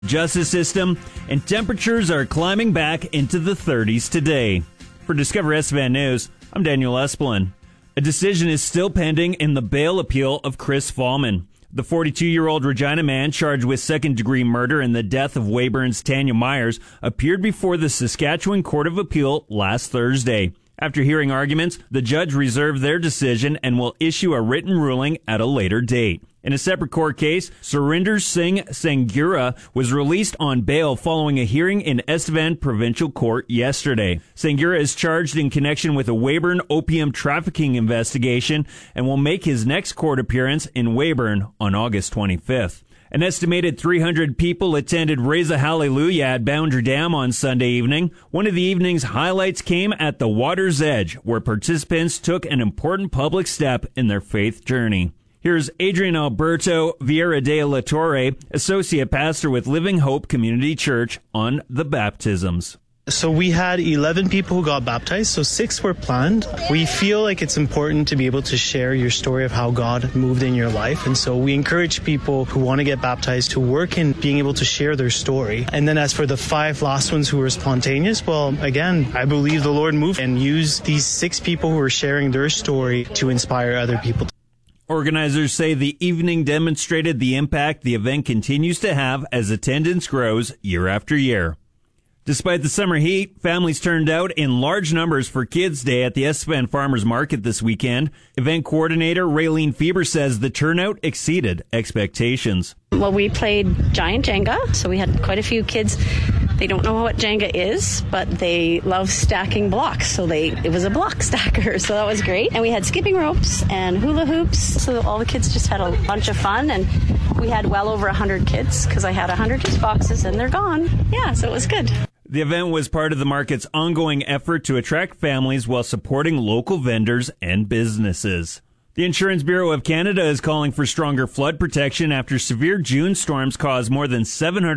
justice system, and temperatures are climbing back into the 30s today. For Discover Estevan News, I'm Daniel Esplin. A decision is still pending in the bail appeal of Chris Fallman. The 42-year-old Regina man charged with second-degree murder in the death of Weyburn's Tanya Myers appeared before the Saskatchewan Court of Appeal last Thursday. After hearing arguments, the judge reserved their decision and will issue a written ruling at a later date. In a separate court case, Surinder Singh Sanghera was released on bail following a hearing in Estevan Provincial Court yesterday. Sanghera is charged in connection with a Weyburn opium trafficking investigation and will make his next court appearance in Weyburn on August 25th. An estimated 300 people attended Raise a Hallelujah at Boundary Dam on Sunday evening. One of the evening's highlights came at the Water's Edge, where participants took an important public step in their faith journey. Here's Adrian Alberto Vieira de la Torre, Associate Pastor with Living Hope Community Church, on the baptisms. So we had 11 people who got baptized, so 6 were planned. We feel like it's important to be able to share your story of how God moved in your life, and so we encourage people who want to get baptized to work in being able to share their story. And then as for the 5 last ones who were spontaneous, well, again, I believe the Lord moved and used these 6 people who were sharing their story to inspire other people. Organizers say the evening demonstrated the impact the event continues to have as attendance grows year after year. Despite the summer heat, families turned out in large numbers for Kids Day at the Estevan Farmers Market this weekend. Event coordinator Raylene Fieber says the turnout exceeded expectations. Well, we played giant Jenga, so we had quite a few kids. They don't know what Jenga is, but they love stacking blocks, so it was a block stacker, so that was great. And we had skipping ropes and hula hoops, so all the kids just had a bunch of fun, and we had well over 100 kids, because I had 100 juice boxes, and they're gone. Yeah, so it was good. The event was part of the market's ongoing effort to attract families while supporting local vendors and businesses. The Insurance Bureau of Canada is calling for stronger flood protection after severe June storms caused more than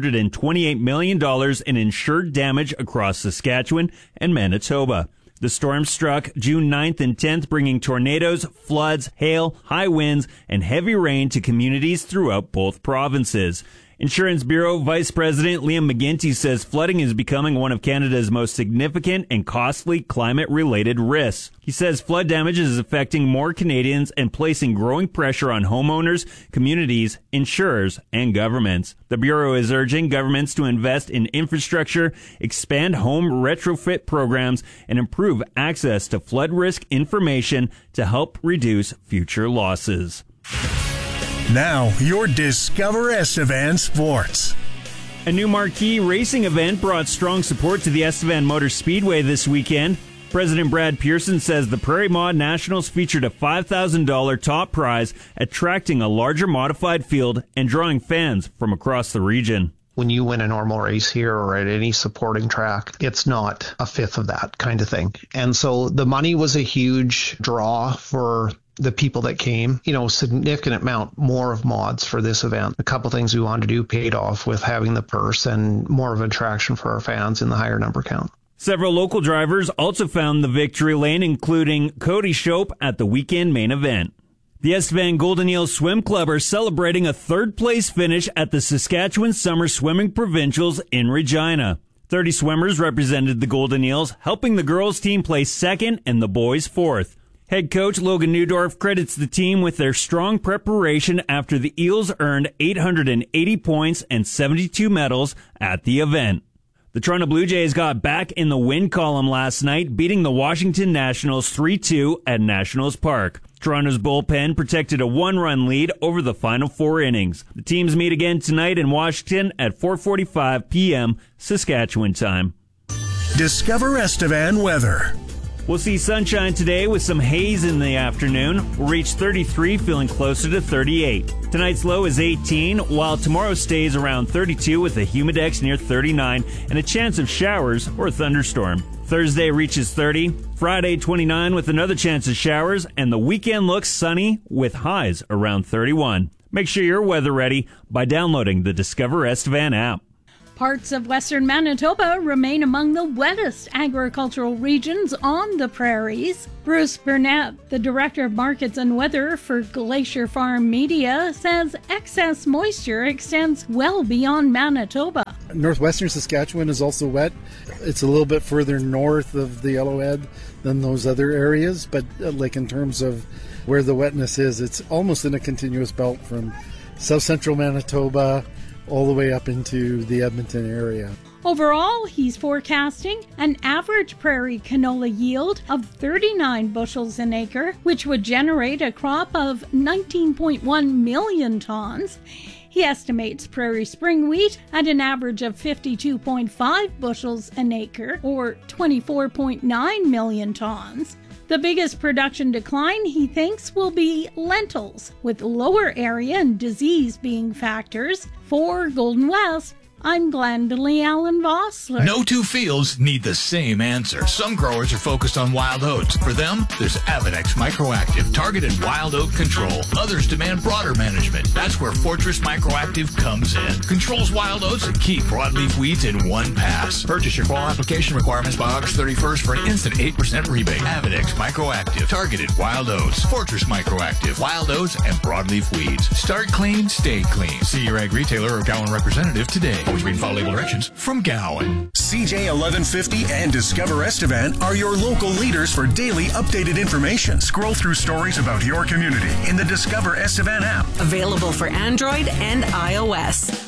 $728 million in insured damage across Saskatchewan and Manitoba. The storm struck June 9th and 10th, bringing tornadoes, floods, hail, high winds, and heavy rain to communities throughout both provinces. Insurance Bureau Vice President Liam McGinty says flooding is becoming one of Canada's most significant and costly climate-related risks. He says flood damage is affecting more Canadians and placing growing pressure on homeowners, communities, insurers, and governments. The Bureau is urging governments to invest in infrastructure, expand home retrofit programs, and improve access to flood risk information to help reduce future losses. Now, your Discover Estevan Sports. A new marquee racing event brought strong support to the Estevan Motor Speedway this weekend. President Brad Pearson says the Prairie Mod Nationals featured a $5,000 top prize, attracting a larger modified field and drawing fans from across the region. When you win a normal race here or at any supporting track, it's not a fifth of that kind of thing. And so the money was a huge draw for the people that came, significant amount more of mods for this event. A couple things we wanted to do paid off with having the purse and more of an attraction for our fans in the higher number count. Several local drivers also found the victory lane, including Cody Shope at the weekend main event. The Estevan Golden Eels Swim Club are celebrating a third-place finish at the Saskatchewan Summer Swimming Provincials in Regina. 30 swimmers represented the Golden Eels, helping the girls' team place second and the boys' fourth. Head coach Logan Neudorf credits the team with their strong preparation after the Eels earned 880 points and 72 medals at the event. The Toronto Blue Jays got back in the win column last night, beating the Washington Nationals 3-2 at Nationals Park. Toronto's bullpen protected a 1-run lead over the final 4 innings. The teams meet again tonight in Washington at 4:45 p.m. Saskatchewan time. Discover Estevan weather. We'll see sunshine today with some haze in the afternoon. We'll reach 33, feeling closer to 38. Tonight's low is 18, while tomorrow stays around 32 with a humidex near 39 and a chance of showers or thunderstorm. Thursday reaches 30, Friday 29 with another chance of showers, and the weekend looks sunny with highs around 31. Make sure you're weather ready by downloading the Discover Estevan app. Parts of western Manitoba remain among the wettest agricultural regions on the prairies. Bruce Burnett, the Director of Markets and Weather for Glacier Farm Media, says excess moisture extends well beyond Manitoba. Northwestern Saskatchewan is also wet. It's a little bit further north of the Yellowhead than those other areas, but like in terms of where the wetness is, it's almost in a continuous belt from south central Manitoba all the way up into the Edmonton area. Overall, he's forecasting an average prairie canola yield of 39 bushels an acre, which would generate a crop of 19.1 million tons. He estimates prairie spring wheat at an average of 52.5 bushels an acre, or 24.9 million tons. The biggest production decline, he thinks, will be lentils, with lower area and disease being factors. For Golden West, I'm Glendalee Allen Vossler. No two fields need the same answer. Some growers are focused on wild oats. For them, there's Avenex Microactive, targeted wild oat control. Others demand broader management. That's where Fortress Microactive comes in. Controls wild oats and key broadleaf weeds in one pass. Purchase your fall application requirements by August 31st for an instant 8% rebate. Avenex Microactive, targeted wild oats. Fortress Microactive, wild oats and broadleaf weeds. Start clean, stay clean. See your ag retailer or Gowan representative today. Always read follow label directions from Gowan. CJ 1150 and Discover Estevan are your local leaders for daily updated information. Scroll through stories about your community in the Discover Estevan app. Available for Android and iOS.